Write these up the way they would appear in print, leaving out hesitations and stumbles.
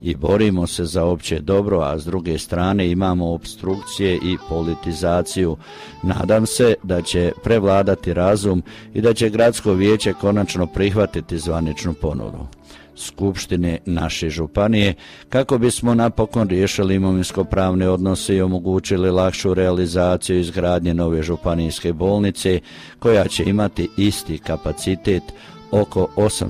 i borimo se za opće dobro, a s druge strane imamo opstrukcije i politizaciju. Nadam se da će prevladati razum i da će gradsko vijeće konačno prihvatiti zvaničnu ponudu Skupštine naše županije kako bismo napokon riješili imovinsko-pravne odnose i omogućili lakšu realizaciju izgradnje nove županijske bolnice koja će imati isti kapacitet oko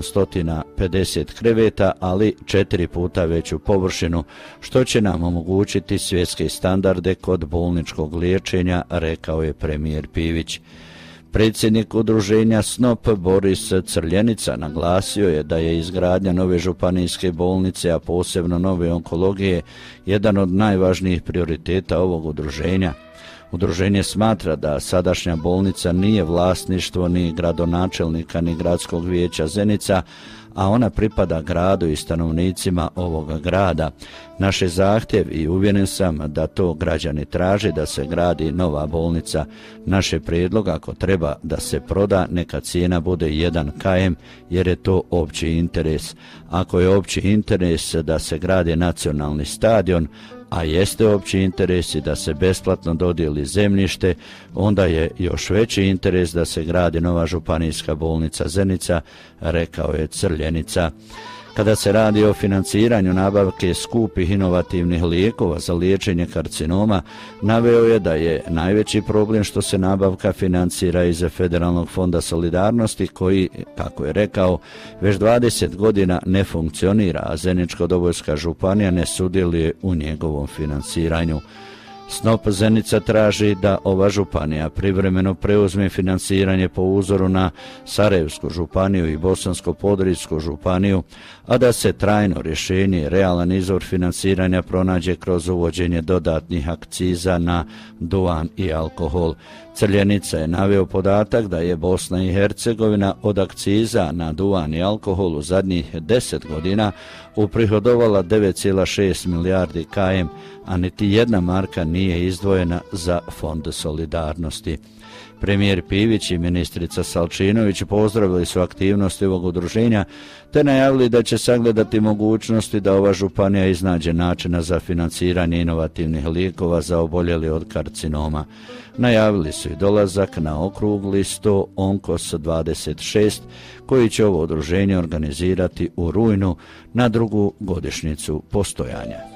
850 kreveta, ali 4 puta veću površinu, što će nam omogućiti svjetske standarde kod bolničkog liječenja, rekao je premijer Pivić. Predsjednik udruženja SNOP Boris Crljenica naglasio je da je izgradnja nove županijske bolnice, a posebno nove onkologije, jedan od najvažnijih prioriteta ovog udruženja. Udruženje smatra da sadašnja bolnica nije vlasništvo ni gradonačelnika ni gradskog vijeća Zenica, a ona pripada gradu i stanovnicima ovoga grada. Naš je zahtjev i uvjeren sam da to građani traže da se gradi nova bolnica. Naš je prijedlog ako treba da se proda, neka cijena bude 1 km jer je to opći interes. Ako je opći interes da se gradi nacionalni stadion, a jeste opći interes i da se besplatno dodijeli zemljište, onda je još veći interes da se gradi nova županijska bolnica Zenica, rekao je Crljenica. Kada se radi o financiranju nabavke skupih inovativnih lijekova za liječenje karcinoma, naveo je da je najveći problem što se nabavka financira iz Federalnog fonda solidarnosti koji, kako je rekao, već 20 godina ne funkcionira, a Zeničko-Dobojska županija ne sudjeluje u njegovom financiranju. SNOP Zenica traži da ova županija privremeno preuzme financiranje po uzoru na Sarajevsku županiju i Bosansko-Podrijsku županiju, a da se trajno rješenje i realan izvor financiranja pronađe kroz uvođenje dodatnih akciza na duvan i alkohol. Crljenica je naveo podatak da je Bosna i Hercegovina od akciza na duvan i alkohol u zadnjih 10 godina uprihodovala 9,6 milijardi km, a niti jedna marka nije izdvojena za fond solidarnosti. Premijer Pivić i ministrica Salčinović pozdravili su aktivnosti ovog udruženja te najavili da će sagledati mogućnosti da ova županija iznađe načina za financiranje inovativnih lijekova za oboljeli od karcinoma. Najavili su i dolazak na okrugli sto Onkos 26 koji će ovo udruženje organizirati u rujnu na 2. godišnjicu postojanja.